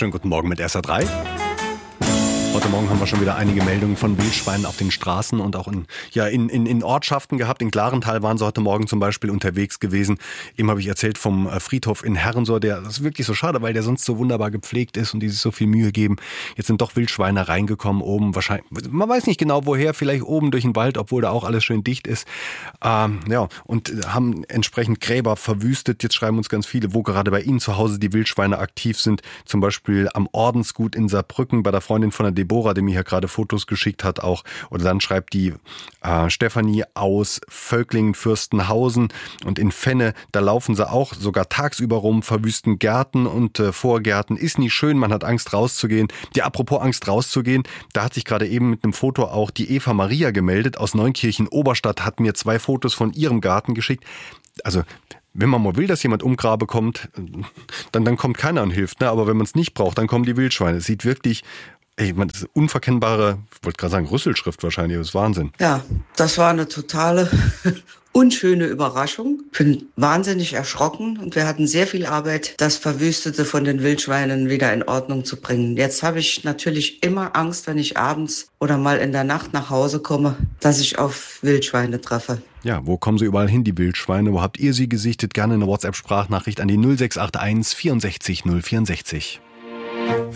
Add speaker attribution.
Speaker 1: Schönen guten Morgen mit SA3. Heute Morgen haben wir schon wieder einige Meldungen von Wildschweinen auf den Straßen und auch in Ortschaften gehabt. In Klarenthal waren sie heute Morgen zum Beispiel unterwegs gewesen. Eben habe ich erzählt vom Friedhof in Herrensohr. Das ist wirklich so schade, weil der sonst so wunderbar gepflegt ist und die sich so viel Mühe geben. Jetzt sind doch Wildschweine reingekommen oben. Wahrscheinlich, man weiß nicht genau woher, vielleicht oben durch den Wald, obwohl da auch alles schön dicht ist. Und haben entsprechend Gräber verwüstet. Jetzt schreiben uns ganz viele, wo gerade bei Ihnen zu Hause die Wildschweine aktiv sind. Zum Beispiel am Ordensgut in Saarbrücken bei der Freundin von der Deborah, die mir hier gerade Fotos geschickt hat auch. Oder dann schreibt die Stefanie aus Völklingen, Fürstenhausen und in Fenne, da laufen sie auch sogar tagsüber rum, verwüsten Gärten und Vorgärten. Ist nicht schön, man hat Angst rauszugehen. Ja, apropos Angst rauszugehen, da hat sich gerade eben mit einem Foto auch die Eva Maria gemeldet aus Neunkirchen-Oberstadt, hat mir 2 Fotos von ihrem Garten geschickt. Also wenn man mal will, dass jemand Umgrabe kommt, dann kommt keiner und hilft. Ne? Aber wenn man es nicht braucht, dann kommen die Wildschweine. Es sieht wirklich... das ist unverkennbare, ich wollte gerade sagen, Rüsselschrift wahrscheinlich, das ist Wahnsinn.
Speaker 2: Ja, das war eine totale unschöne Überraschung. Ich bin wahnsinnig erschrocken und wir hatten sehr viel Arbeit, das Verwüstete von den Wildschweinen wieder in Ordnung zu bringen. Jetzt habe ich natürlich immer Angst, wenn ich abends oder mal in der Nacht nach Hause komme, dass ich auf Wildschweine treffe.
Speaker 1: Ja, wo kommen sie überall hin, die Wildschweine? Wo habt ihr sie gesichtet? Gerne eine WhatsApp-Sprachnachricht an die 0681 64 064.